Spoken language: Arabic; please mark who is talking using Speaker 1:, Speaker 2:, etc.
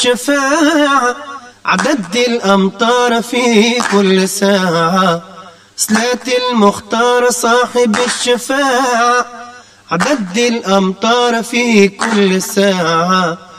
Speaker 1: شفاعة عدد الأمطار في كل ساعة، صلاة المختار صاحب الشفاعة عدد الأمطار في كل ساعة.